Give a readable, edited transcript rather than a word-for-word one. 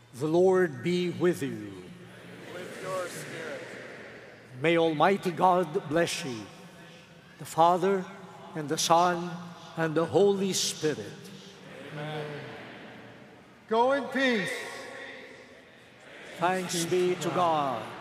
The Lord be with you. With your spirit. May Almighty God bless you, the Father, and the Son, and the Holy Spirit. Amen. Go in peace. Thanks be to God.